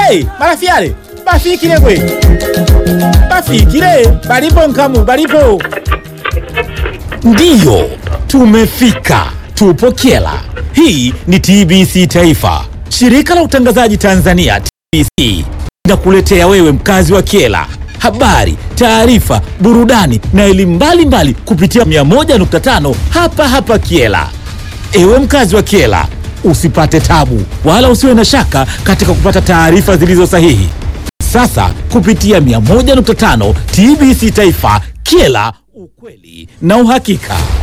Hey, marafiale, bafikile kwe. Bafikile, balipo nkamu, balipo. Ndiyo, tumefika. Tupo Kyela. Hii ni TBC Taifa. Shirika la utangazaji Tanzania TBC inakuletea wewe mkazi wa Kyela habari, taarifa, burudani na elimu mbalimbali kupitia 101.5 hapa Kyela. Ewe mkazi wa Kyela, usipate tabu wala usiwe na shaka katika kupata taarifa zilizo sahihi. Sasa kupitia 101.5 TBC Taifa, Kyela, ukweli na uhakika.